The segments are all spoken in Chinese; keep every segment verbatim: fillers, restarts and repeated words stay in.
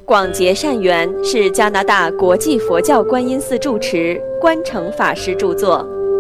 广结善缘是加拿大国际佛教观音寺住持观诚法师著作。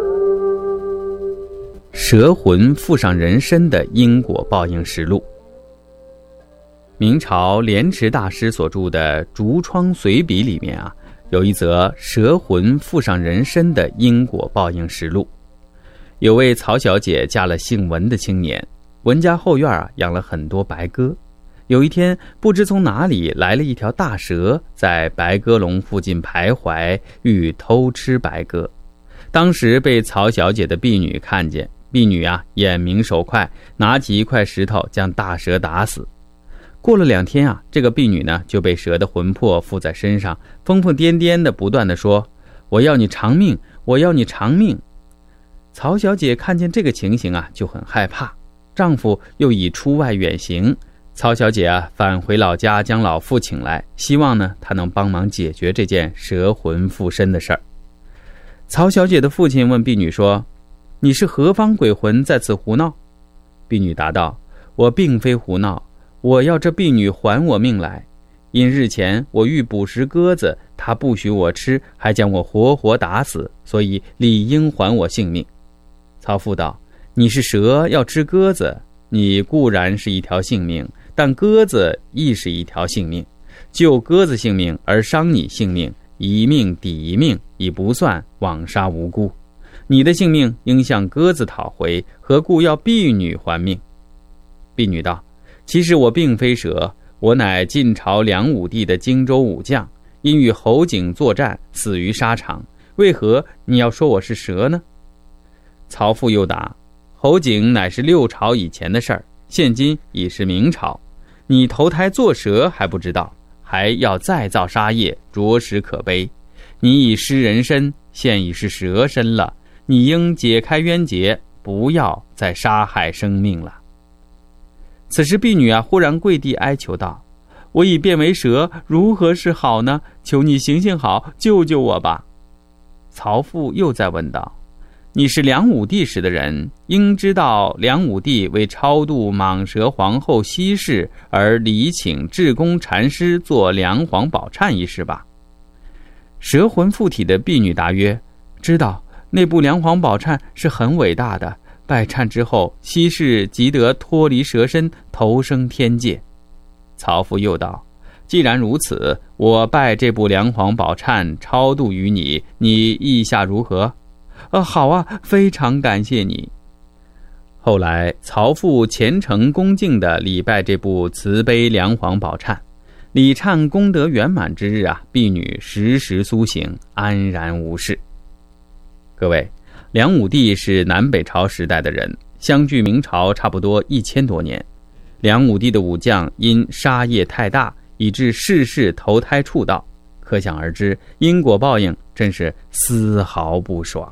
蛇魂附上人身的因果报应实录。明朝莲池大师所著的《竹窗随笔》里面啊，有一则蛇魂附上人身的因果报应实录。有位曹小姐嫁了姓文的青年，文家后院啊养了很多白鸽。有一天，不知从哪里来了一条大蛇，在白鸽笼附近徘徊，欲偷吃白鸽。当时被曹小姐的婢女看见，婢女啊眼明手快，拿起一块石头将大蛇打死。过了两天啊，这个婢女呢就被蛇的魂魄附在身上，疯疯癫癫的不断的说：“我要你偿命，我要你偿命。”曹小姐看见这个情形啊，就很害怕。丈夫又已出外远行，曹小姐啊返回老家，将老父请来，希望呢他能帮忙解决这件蛇魂附身的事儿。曹小姐的父亲问婢女说：“你是何方鬼魂在此胡闹？”婢女答道：“我并非胡闹，我要这婢女还我命来。因日前我欲捕食鸽子，她不许我吃，还将我活活打死，所以理应还我性命。”曹父道：“你是蛇要吃鸽子，你固然是一条性命，但鸽子亦是一条性命，救鸽子性命而伤你性命，一命抵一命，已不算枉杀无辜。你的性命应向鸽子讨回，何故要婢女还命？”婢女道：“其实我并非蛇，我乃晋朝梁武帝的荆州武将，因与侯景作战，死于沙场。为何你要说我是蛇呢？”曹父又答：“侯景乃是六朝以前的事儿，现今已是明朝。你投胎做蛇还不知道，还要再造杀业，着实可悲。你已失人身，现已是蛇身了，你应解开冤结，不要再杀害生命了。”此时婢女啊忽然跪地哀求道：“我已变为蛇，如何是好呢？求你行行好，救救我吧。”曹父又再问道：“你是梁武帝时的人，应知道梁武帝为超度蟒蛇皇后西氏而礼请智公禅师做梁皇宝忏一事吧？”蛇魂附体的婢女答曰：“知道，那部梁皇宝忏是很伟大的，拜忏之后，西氏即得脱离蛇身，投生天界。”曹父又道：“既然如此，我拜这部梁皇宝忏超度于你，你意下如何？”“呃，好啊，非常感谢你。”后来曹父虔诚恭敬地礼拜这部慈悲梁皇宝忏，礼忏功德圆满之日啊，婢女时时苏醒，安然无事。各位，梁武帝是南北朝时代的人，相距明朝差不多一千多年。梁武帝的武将因杀业太大，以致世世投胎畜道，可想而知，因果报应真是丝毫不爽。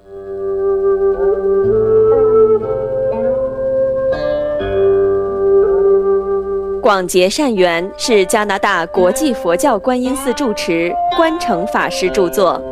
广结善缘是加拿大国际佛教观音寺住持观诚法师著作。